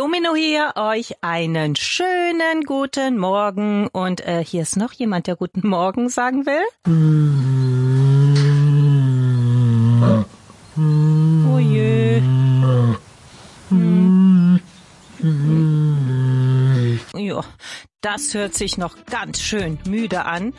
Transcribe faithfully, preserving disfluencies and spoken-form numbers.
Domino hier, euch einen schönen guten Morgen. Und äh, hier ist noch jemand, der guten Morgen sagen will. Oh je. Hm. Ja, das hört sich noch ganz schön müde an.